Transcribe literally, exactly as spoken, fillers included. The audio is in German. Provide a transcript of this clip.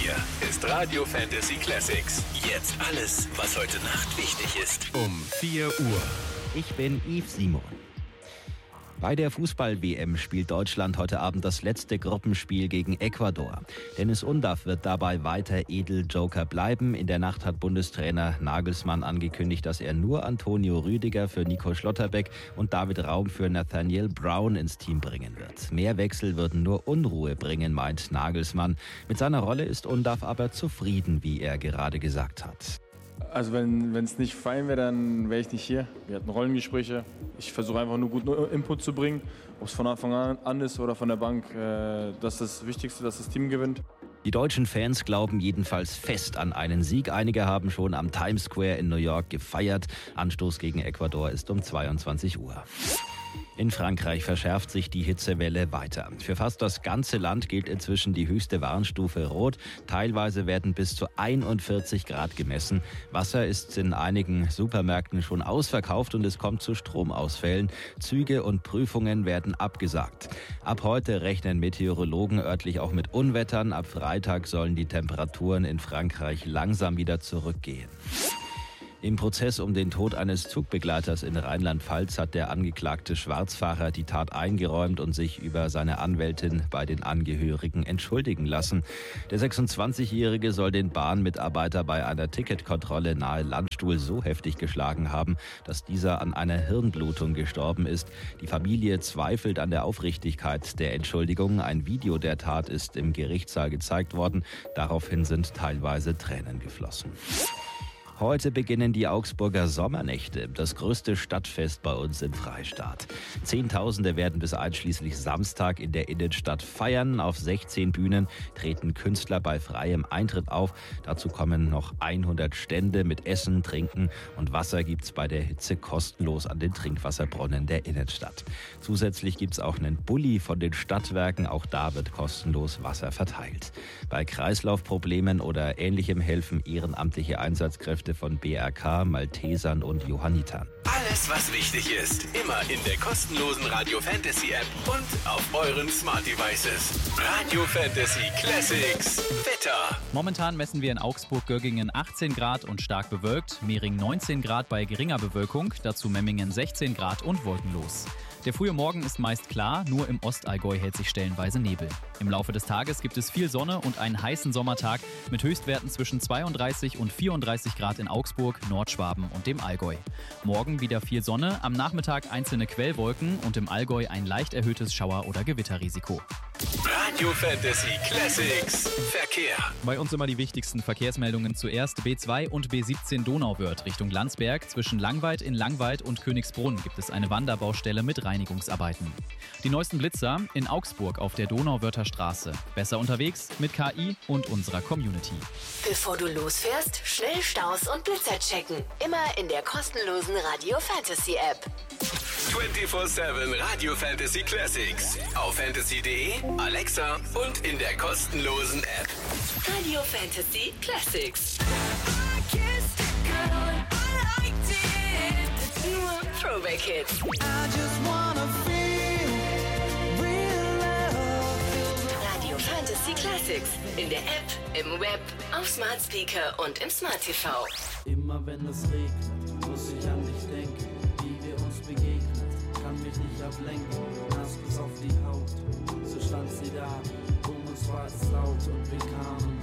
hier ist Radio Fantasy Classics. Jetzt alles, was heute Nacht wichtig ist. Um vier Uhr. Ich bin Yves Simon. Bei der Fußball-W M spielt Deutschland heute Abend das letzte Gruppenspiel gegen Ecuador. Dennis Undaff wird dabei weiter Edeljoker bleiben. In der Nacht hat Bundestrainer Nagelsmann angekündigt, dass er nur Antonio Rüdiger für Nico Schlotterbeck und David Raum für Nathaniel Brown ins Team bringen wird. Mehr Wechsel würden nur Unruhe bringen, meint Nagelsmann. Mit seiner Rolle ist Undaff aber zufrieden, wie er gerade gesagt hat. Also wenn es nicht fein wäre, dann wäre ich nicht hier. Wir hatten Rollengespräche. Ich versuche einfach nur guten Input zu bringen. Ob es von Anfang an ist oder von der Bank. Äh, das ist das Wichtigste, dass das Team gewinnt. Die deutschen Fans glauben jedenfalls fest an einen Sieg. Einige haben schon am Times Square in New York gefeiert. Anstoß gegen Ecuador ist um zweiundzwanzig Uhr. In Frankreich verschärft sich die Hitzewelle weiter. Für fast das ganze Land gilt inzwischen die höchste Warnstufe Rot. Teilweise werden bis zu einundvierzig Grad gemessen. Wasser ist in einigen Supermärkten schon ausverkauft und es kommt zu Stromausfällen. Züge und Prüfungen werden abgesagt. Ab heute rechnen Meteorologen örtlich auch mit Unwettern. Ab Freitag sollen die Temperaturen in Frankreich langsam wieder zurückgehen. Im Prozess um den Tod eines Zugbegleiters in Rheinland-Pfalz hat der angeklagte Schwarzfahrer die Tat eingeräumt und sich über seine Anwältin bei den Angehörigen entschuldigen lassen. Der sechsundzwanzigjährige soll den Bahnmitarbeiter bei einer Ticketkontrolle nahe Landstuhl so heftig geschlagen haben, dass dieser an einer Hirnblutung gestorben ist. Die Familie zweifelt an der Aufrichtigkeit der Entschuldigung. Ein Video der Tat ist im Gerichtssaal gezeigt worden. Daraufhin sind teilweise Tränen geflossen. Heute beginnen die Augsburger Sommernächte, das größte Stadtfest bei uns im Freistaat. Zehntausende werden bis einschließlich Samstag in der Innenstadt feiern. Auf sechzehn Bühnen treten Künstler bei freiem Eintritt auf. Dazu kommen noch hundert Stände mit Essen, Trinken und Wasser gibt's bei der Hitze kostenlos an den Trinkwasserbrunnen der Innenstadt. Zusätzlich gibt's auch einen Bulli von den Stadtwerken. Auch da wird kostenlos Wasser verteilt. Bei Kreislaufproblemen oder Ähnlichem helfen ehrenamtliche Einsatzkräfte von B R K, Maltesern und Johannitern. Alles, was wichtig ist, immer in der kostenlosen Radio Fantasy App und auf euren Smart Devices. Radio Fantasy Classics Wetter. Momentan messen wir in Augsburg-Göggingen achtzehn Grad und stark bewölkt, Mehring neunzehn Grad bei geringer Bewölkung, dazu Memmingen sechzehn Grad und wolkenlos. Der frühe Morgen ist meist klar, nur im Ostallgäu hält sich stellenweise Nebel. Im Laufe des Tages gibt es viel Sonne und einen heißen Sommertag mit Höchstwerten zwischen zweiunddreißig und vierunddreißig Grad in Augsburg, Nordschwaben und dem Allgäu. Morgen wieder viel Sonne, am Nachmittag einzelne Quellwolken und im Allgäu ein leicht erhöhtes Schauer- oder Gewitterrisiko. Radio Fantasy Classics Verkehr. Bei uns immer die wichtigsten Verkehrsmeldungen zuerst. B zwei und B siebzehn Donauwörth Richtung Landsberg. Zwischen Langweid in Langweid und Königsbrunn gibt es eine Wanderbaustelle mit Reinigungsarbeiten. Die neuesten Blitzer in Augsburg auf der Donauwörther Straße. Besser unterwegs mit K I und unserer Community. Bevor du losfährst, schnell Staus und Blitzer checken. Immer in der kostenlosen Radio Fantasy App. vierundzwanzig sieben Radio Fantasy Classics. Auf fantasy punkt de, Alexa und in der kostenlosen App. Radio Fantasy Classics. Nur Throwback Hits. Radio Fantasy Classics. In der App, im Web, auf Smart Speaker und im Smart T V. Immer wenn es regnet, muss ich an dich denken. Wie wir uns begegnet, kann mich nicht ablenken. Nass bis auf die Haut, so stand sie da. Um uns war es laut und wir kamen